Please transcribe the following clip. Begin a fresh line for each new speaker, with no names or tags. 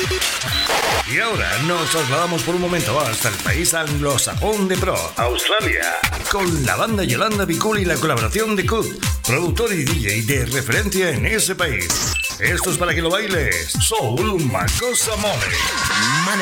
Y ahora nos trasladamos por un momento hasta el país anglosajón de Pro, Australia, con la banda Yolanda Be Cool y la colaboración de Cut, productor y DJ de referencia en ese país. Esto es para que lo bailes. Soul Makosa Mole.